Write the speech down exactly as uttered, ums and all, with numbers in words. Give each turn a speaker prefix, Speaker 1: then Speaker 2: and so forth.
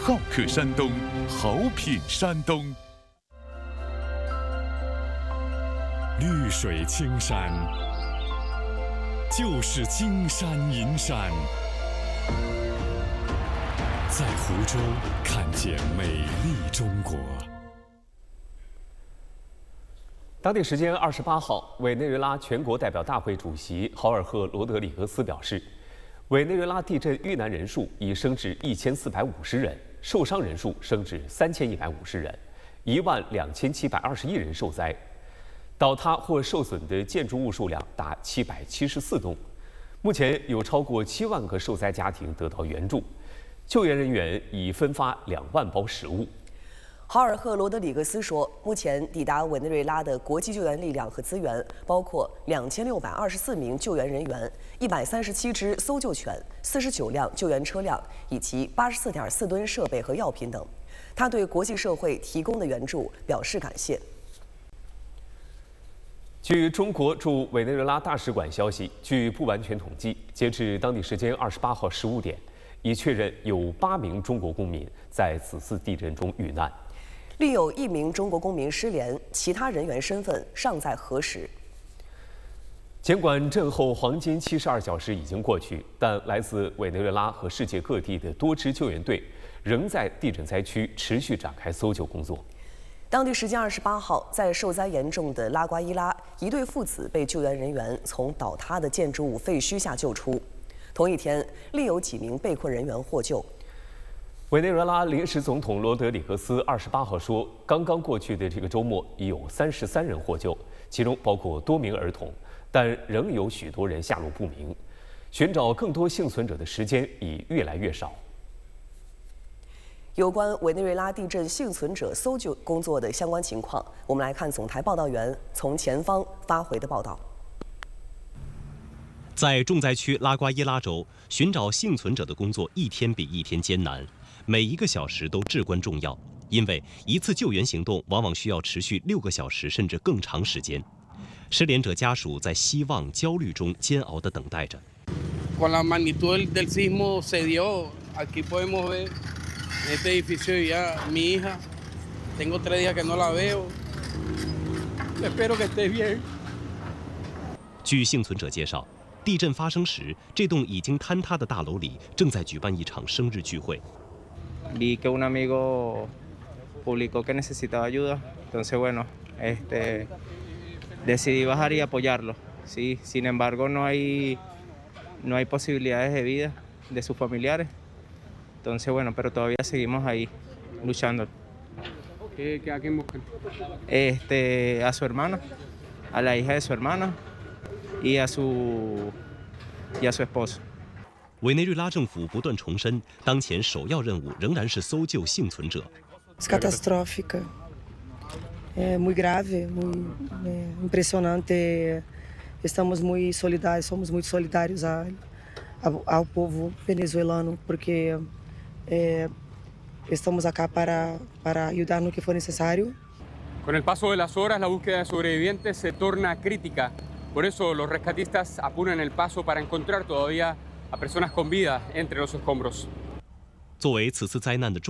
Speaker 1: 好客山东，好品山东。
Speaker 2: 绿水青山，就是金山银山。在湖州看见美丽中国。
Speaker 3: 当地时间二十八号，委内瑞拉全国代表大会主席豪尔赫·罗德里格斯表示，委内瑞拉地震遇难人数已升至一千四百五十人，受伤人数升至三千一百五十人，一万两千七百二十一人受灾，倒塌或受损的建筑物数量达七百七十四栋。目前有超过七万个受灾家庭得到援助。 救援人员已分发两万包食物。
Speaker 4: 豪尔赫·罗德里格斯说，目前抵达委内瑞拉的国际救援力量和资源包括两千六百二十四名救援人员、一百三十七只搜救犬、四十九辆救援车辆以及八十四点四吨设备和药品等。他对国际社会提供的援助表示感谢。
Speaker 3: 据中国驻委内瑞拉大使馆消息，据不完全统计，截至当地时间二十八号十五点。 已确认有八名中国公民在此次地震中遇难，
Speaker 4: 另有一名中国公民失联，其他人员身份尚在核实。
Speaker 3: 尽管震后黄金七十二小时已经过去，但来自委内瑞拉和世界各地的多支救援队仍在地震灾区持续展开搜救工作。
Speaker 4: 当地时间二十八号，在受灾严重的拉瓜伊拉，一对父子被救援人员从倒塌的建筑物废墟下救出。 同一天，另有几名被困人员获救。
Speaker 3: 委内瑞拉临时总统罗德里格斯二十八号说，刚刚过去的这个周末，已有三十三人获救，其中包括多名儿童，但仍有许多人下落不明。寻找更多幸存者的时间已越来越少。
Speaker 4: 有关委内瑞拉地震幸存者搜救工作的相关情况，我们来看总台报道员从前方发回的报道。
Speaker 5: 在重灾区拉瓜伊拉州，寻找幸存者的工作一天比一天艰难，每一个小时都至关重要，因为一次救援行动往往需要持续六个小时甚至更长时间。失联者家属在希望、焦虑中煎熬地等待着。
Speaker 6: Con la magnitud del sismo se dio, aquí podemos ver en este edificio ya mi hija, tengo tres días que no la veo, espero que esté bien。
Speaker 5: 据幸存者介绍。 地震发生时，这栋已经坍塌的大楼里正在举办一场生日聚会。
Speaker 7: Vi que un amigo publicó que necesitaba ayuda, entonces bueno, este, decidí bajar y apoyarlo. Sí, sin embargo no hay, no hay posibilidades de vida de sus familiares, entonces bueno, pero todavía seguimos ahí luchando.
Speaker 6: ¿Qué, qué a quién buscan?
Speaker 7: Este, a su hermana, a la hija de su hermana. y a su y a su esposo。
Speaker 5: 委内瑞拉政府不断重申，当前首要任务仍然是搜救幸存者。
Speaker 8: Catastrófica, é muito grave, muito é, impressionante. Estamos muito solidários, somos muito solidários a, a, ao povo venezuelano, porque é, estamos acá para para ayudar no que for necessário.
Speaker 9: Con el paso de las horas, la búsqueda de sobrevivientes se torna crítica. Por eso los rescatistas apuran el paso para encontrar todavía a personas con vida entre los escombros.
Speaker 5: 作为此次灾难的重